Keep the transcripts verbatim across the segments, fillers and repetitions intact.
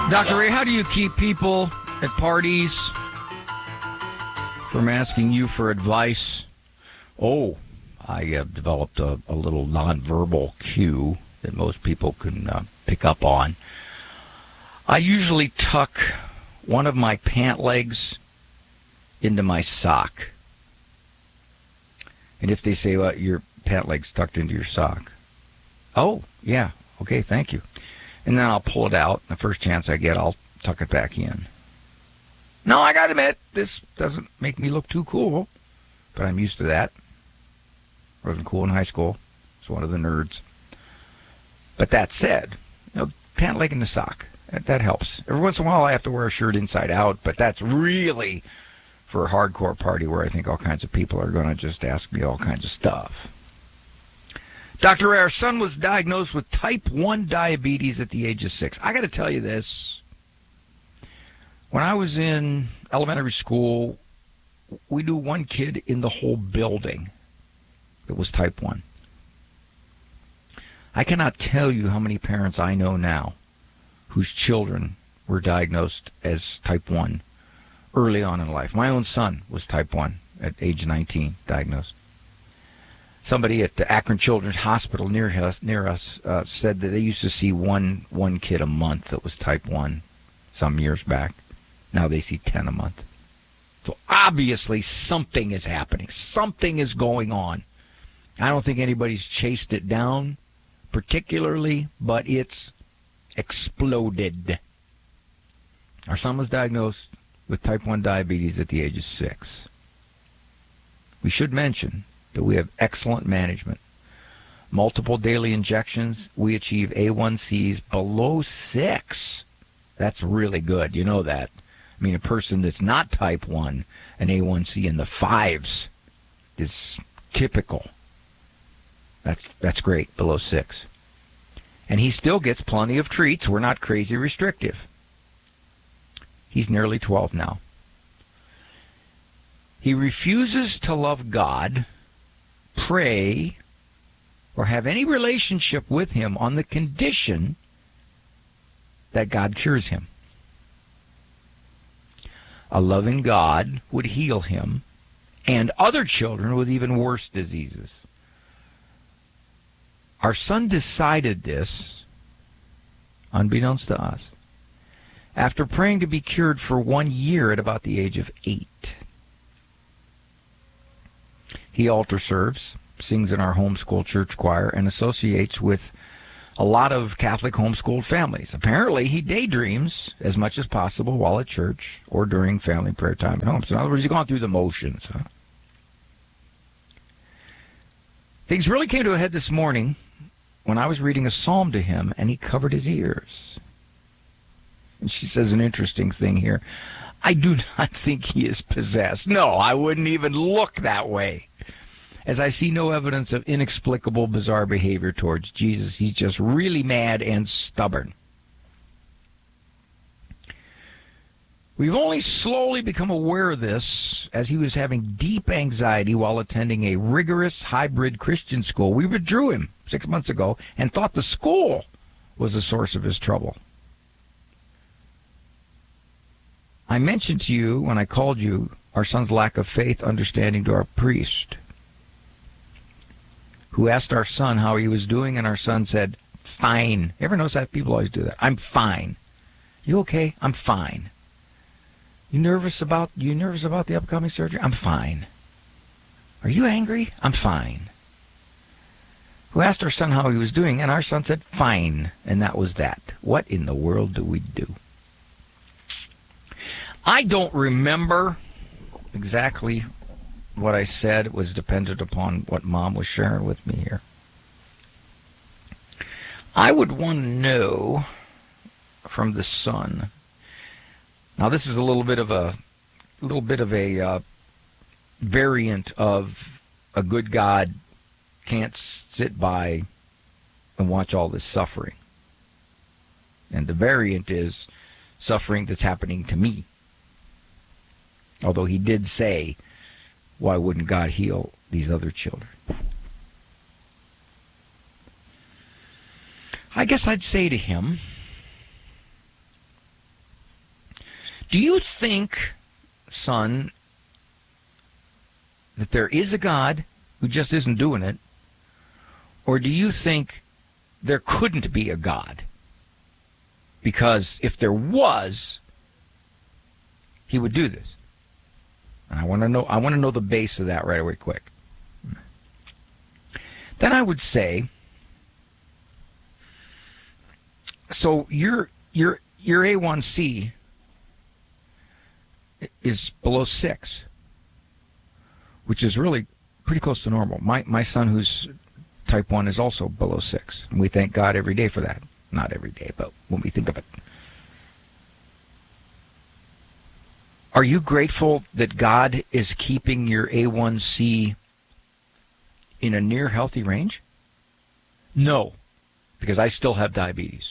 Doctor Ray, how do you keep people at parties from asking you for advice? Oh, I have developed a, a little nonverbal cue that most people can uh, pick up on. I usually tuck one of my pant legs into my sock. And if they say, well, your pant leg's tucked into your sock. Oh, yeah. Okay, thank you. And then I'll pull it out. The first chance I get, I'll tuck it back in. Now, I gotta admit, this doesn't make me look too cool, but I'm used to that. I wasn't cool in high school. I was one of the nerds. But that said, you know, pant leg in the sock, that, that helps. Every once in a while, I have to wear a shirt inside out, but that's really for a hardcore party where I think all kinds of people are going to just ask me all kinds of stuff. Doctor Ray, our son was diagnosed with type one diabetes at the age of six. I got to tell you this. When I was in elementary school, we knew one kid in the whole building that was type one. I cannot tell you how many parents I know now whose children were diagnosed as type one early on in life. My own son was type one at age nineteen, diagnosed. Somebody at the Akron Children's Hospital near us, near us uh, said that they used to see one one kid a month that was type one some years back. Now they see ten a month. So obviously something is happening. Something is going on. I don't think anybody's chased it down particularly, but it's exploded. Our son was diagnosed with type one diabetes at the age of six. We should mention that we have excellent management. Multiple daily injections. We achieve A one C's below six. That's really good. You know that. I mean, a person that's not type one, an A one C in the fives is typical. That's that's great, below six. And he still gets plenty of treats. We're not crazy restrictive. He's nearly twelve now. He refuses to love God, pray, or have any relationship with him on the condition that God cures him. A loving God would heal him and other children with even worse diseases. Our son decided this, unbeknownst to us, after praying to be cured for one year at about the age of eight. He altar serves, sings in our homeschool church choir, and associates with a lot of Catholic homeschooled families. Apparently, he daydreams as much as possible while at church or during family prayer time at home. So in other words, he's gone through the motions. Huh? Things really came to a head this morning when I was reading a psalm to him, and he covered his ears. And she says an interesting thing here. I do not think he is possessed. No, I wouldn't even look that way. As I see no evidence of inexplicable, bizarre behavior towards Jesus. He's just really mad and stubborn. We've only slowly become aware of this as he was having deep anxiety while attending a rigorous hybrid Christian school. We withdrew him six months ago and thought the school was the source of his trouble. I mentioned to you when I called you our son's lack of faith understanding to our priest, who asked our son how he was doing, and our son said, fine. You ever notice that? People always do that. I'm fine. You okay? I'm fine. You nervous about you nervous about the upcoming surgery? I'm fine. Are you angry? I'm fine. Who asked our son how he was doing, and our son said, fine. And that was that. What in the world do we do? I don't remember exactly what I said. It was dependent upon what Mom was sharing with me here. I would want to know from the son. Now, this is a little bit of a, a little bit of a uh, variant of a good God can't sit by and watch all this suffering. And the variant is suffering that's happening to me. Although he did say, why wouldn't God heal these other children? I guess I'd say to him, Do you think, son, that there is a God who just isn't doing it? Or do you think there couldn't be a God? Because if there was, he would do this. And I want to know I want to know the base of that right away quick. Then I would say, so your your your A one C is below six, which is really pretty close to normal. My my son, who's type one, is also below six. And we thank God every day for that. Not every day, but when we think of it. Are you grateful that God is keeping your A one C in a near healthy range? No, because I still have diabetes.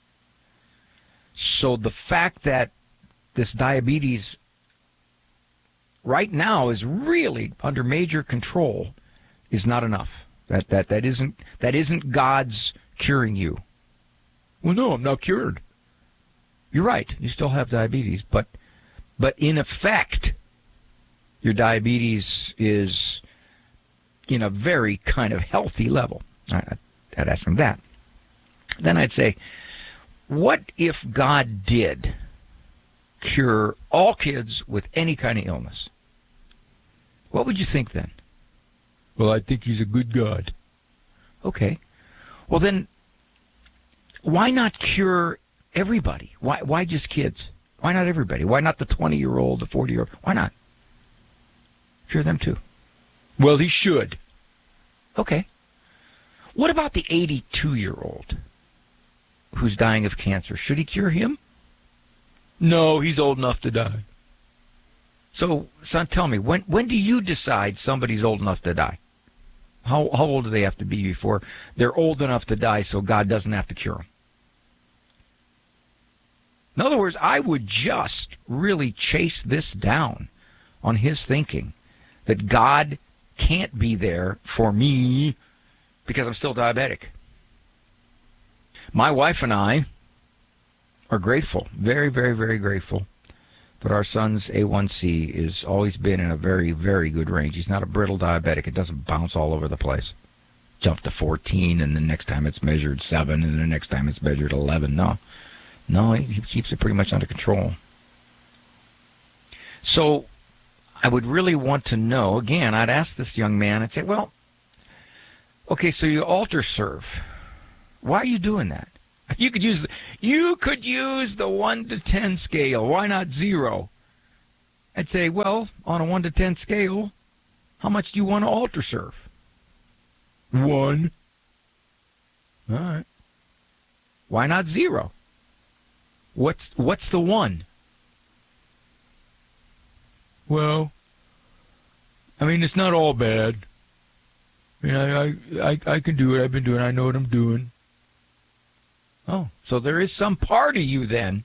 So the fact that this diabetes right now is really under major control is not enough. That that that isn't that isn't God's curing you. Well, no, I'm not cured. You're right. You still have diabetes, but but in effect, your diabetes is in a very kind of healthy level. I, I'd ask him that. Then I'd say, what if God did cure all kids with any kind of illness? What would you think then? Well, I think he's a good God. Okay. Well, then, why not cure everybody? Why why just kids? Why not everybody? Why not the twenty-year-old, the forty-year-old? Why not? Cure them too. Well, he should. Okay. What about the eighty-two-year-old who's dying of cancer? Should he cure him? No, he's old enough to die. So, son, tell me, when when do you decide somebody's old enough to die? How how old do they have to be before they're old enough to die so God doesn't have to cure them? In other words, I would just really chase this down on his thinking that God can't be there for me because I'm still diabetic. My wife and I are grateful, very, very, very grateful that our son's A one C has always been in a very, very good range. He's not a brittle diabetic. It doesn't bounce all over the place. Jump to fourteen, and the next time it's measured seven, and the next time it's measured eleven. No. No, he keeps it pretty much under control. So I would really want to know, again, I'd ask this young man, I'd say, well, okay, so you altar serve. Why are you doing that? You could use the, you could use the one to ten scale. Why not zero? I'd say, well, on a one to ten scale, how much do you want to altar serve? One. All right. Why not zero? What's what's the one? Well, I mean, it's not all bad. I mean, I I I, I can do it. I've been doing it. I know what I'm doing. Oh, so there is some part of you then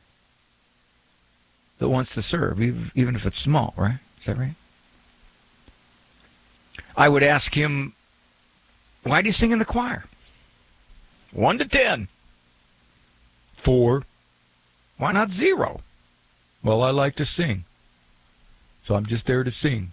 that wants to serve, even if it's small, right? Is that right? I would ask him, why do you sing in the choir? One to ten. Four. Why not zero? Well, I like to sing, so I'm just there to sing.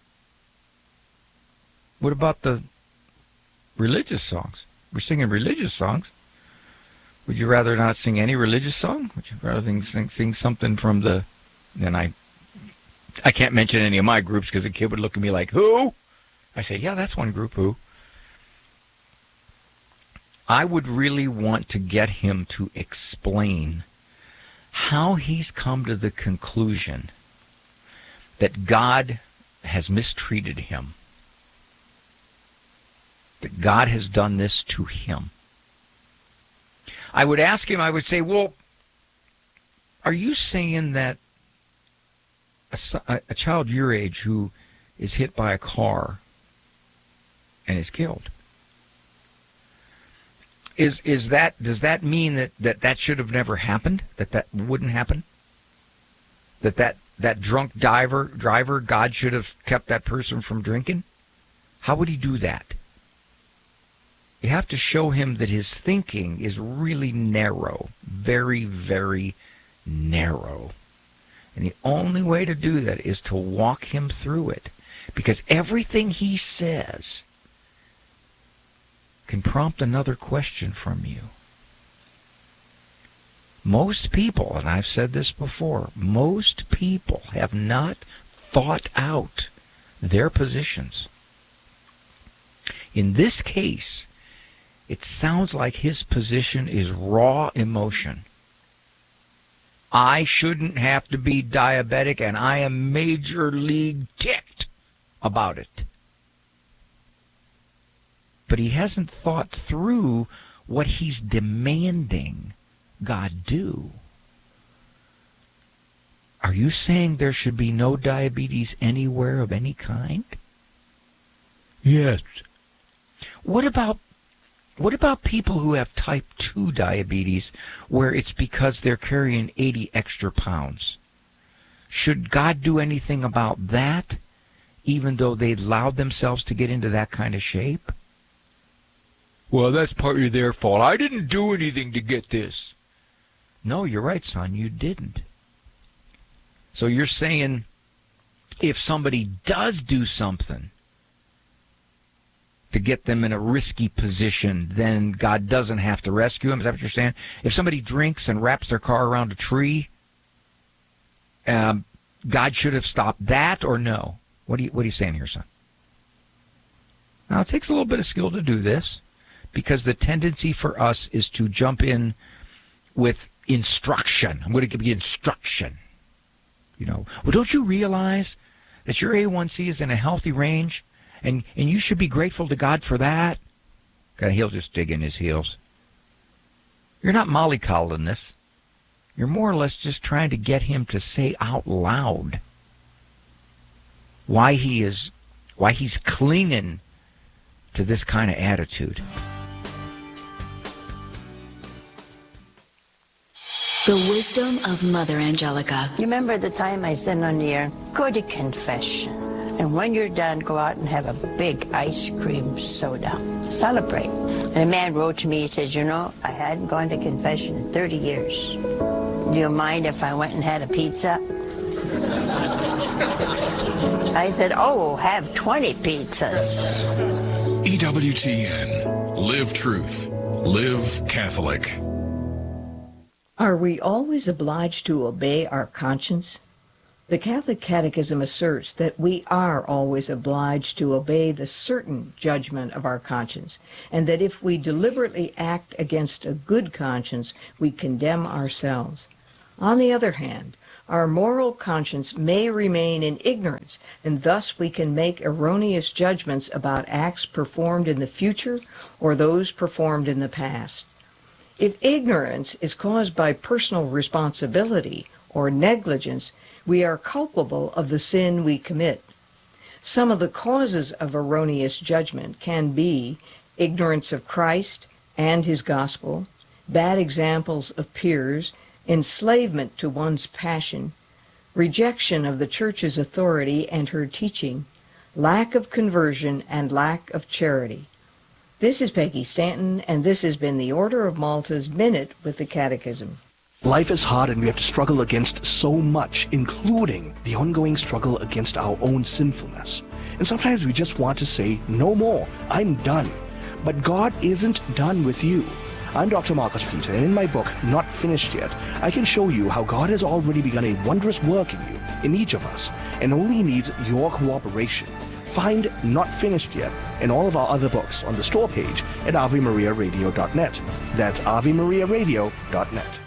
What about the religious songs? We're singing religious songs. Would you rather not sing any religious song? Would you rather sing, sing something from the... Then I I can't mention any of my groups because the kid would look at me like, who? I say, yeah, that's one group, who? I would really want to get him to explain how he's come to the conclusion that God has mistreated him, that God has done this to him. I would ask him, I would say, well, are you saying that a, a child your age who is hit by a car and is killed, is is that, does that mean that, that that should have never happened? That that wouldn't happen? That that, that drunk diver, driver, God should have kept that person from drinking? How would he do that? You have to show him that his thinking is really narrow, very, very narrow. And the only way to do that is to walk him through it. Because everything he says can prompt another question from you. Most people, and I've said this before, most people have not thought out their positions. In this case, it sounds like his position is raw emotion. I shouldn't have to be diabetic, and I am major league ticked about it. But he hasn't thought through what he's demanding God do. Are you saying there should be no diabetes anywhere of any kind? Yes. What about what about people who have type two diabetes where it's because they're carrying eighty extra pounds? Should God do anything about that, even though they allowed themselves to get into that kind of shape? Well, that's partly their fault. I didn't do anything to get this. No, you're right, son, you didn't. So you're saying if somebody does do something to get them in a risky position, then God doesn't have to rescue them? Is that what you're saying? If somebody drinks and wraps their car around a tree, um, God should have stopped that, or no? What are you, what are you saying here, son? Now, it takes a little bit of skill to do this, because the tendency for us is to jump in with instruction. I'm going to give you instruction. You know, well, don't you realize that your A one C is in a healthy range, and, and you should be grateful to God for that? Okay, he'll just dig in his heels. You're not mollycoddling this. You're more or less just trying to get him to say out loud why he is, why he's clinging to this kind of attitude. The wisdom of Mother Angelica. You remember the time I said on the air, go to confession. And when you're done, go out and have a big ice cream soda. Celebrate. And a man wrote to me, he says, you know, I hadn't gone to confession in thirty years. Do you mind if I went and had a pizza? I said, oh, have twenty pizzas. E W T N. Live truth. Live Catholic. Are we always obliged to obey our conscience? The Catholic Catechism asserts that we are always obliged to obey the certain judgment of our conscience, and that if we deliberately act against a good conscience, we condemn ourselves. On the other hand, our moral conscience may remain in ignorance, and thus we can make erroneous judgments about acts performed in the future or those performed in the past. If ignorance is caused by personal responsibility or negligence, we are culpable of the sin we commit. Some of the causes of erroneous judgment can be ignorance of Christ and his gospel, bad examples of peers, enslavement to one's passion, rejection of the Church's authority and her teaching, lack of conversion, and lack of charity. This is Peggy Stanton, and this has been the Order of Malta's Minute with the Catechism. Life is hard and we have to struggle against so much, including the ongoing struggle against our own sinfulness. And sometimes we just want to say, no more, I'm done. But God isn't done with you. I'm Doctor Marcus Peter, and in my book, Not Finished Yet, I can show you how God has already begun a wondrous work in you, in each of us, and only needs your cooperation. Find Not Finished Yet and all of our other books on the store page at ave maria radio dot net. That's ave maria radio dot net.